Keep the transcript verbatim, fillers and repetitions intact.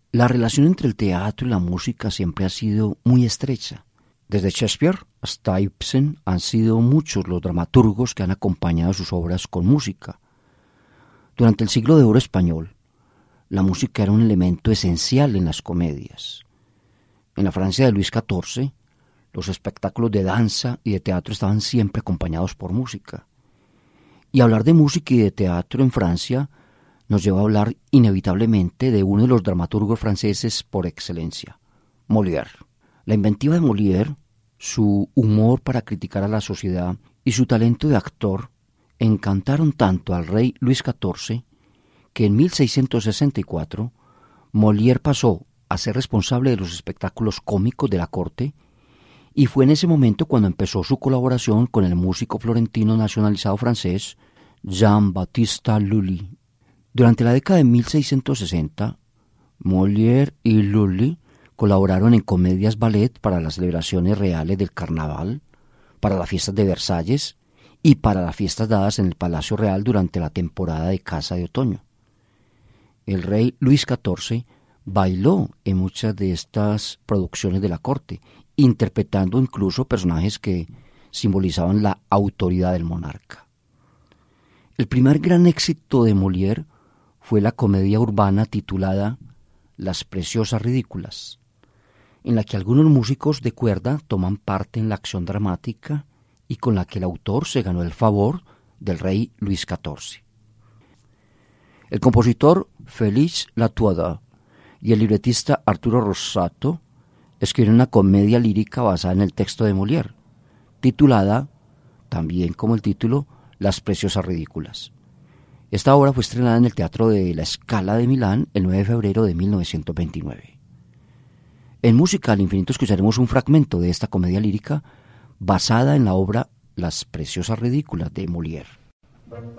La relación entre el teatro y la música siempre ha sido muy estrecha. Desde Shakespeare hasta Ibsen han sido muchos los dramaturgos que han acompañado sus obras con música. Durante el siglo de oro español, la música era un elemento esencial en las comedias. En la Francia de Luis catorce, los espectáculos de danza y de teatro estaban siempre acompañados por música. Y hablar de música y de teatro en Francia nos lleva a hablar inevitablemente de uno de los dramaturgos franceses por excelencia, Molière. La inventiva de Molière, su humor para criticar a la sociedad y su talento de actor encantaron tanto al rey Luis catorce que en mil seiscientos sesenta y cuatro Molière pasó a ser responsable de los espectáculos cómicos de la corte, y fue en ese momento cuando empezó su colaboración con el músico florentino nacionalizado francés Jean-Baptiste Lully. Durante la década de mil seiscientos sesenta, Molière y Lully colaboraron en comedias ballet para las celebraciones reales del carnaval, para las fiestas de Versalles y para las fiestas dadas en el Palacio Real durante la temporada de caza de otoño. El rey Luis catorce bailó en muchas de estas producciones de la corte, interpretando incluso personajes que simbolizaban la autoridad del monarca. El primer gran éxito de Molière fue la comedia urbana titulada Las Preciosas Ridículas, en la que algunos músicos de cuerda toman parte en la acción dramática y con la que el autor se ganó el favor del rey Luis catorce. El compositor Félix Latuada y el libretista Arturo Rosato escribieron una comedia lírica basada en el texto de Molière, titulada, también como el título, Las Preciosas Ridículas. Esta obra fue estrenada en el Teatro de la Scala de Milán el nueve de febrero de mil novecientos veintinueve. En Música al Infinito escucharemos un fragmento de esta comedia lírica basada en la obra Las Preciosas Ridículas de Molière.